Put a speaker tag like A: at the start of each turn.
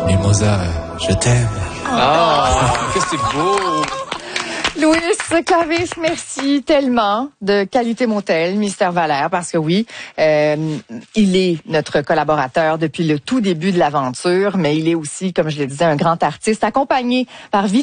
A: Mimosa, je t'aime.
B: Ah, que c'est beau!
C: Louis Clavis, merci tellement de Qualité Motel, Mystère Valère, parce que oui, il est notre collaborateur depuis le tout début de l'aventure, mais il est aussi, comme je le disais, un grand artiste accompagné par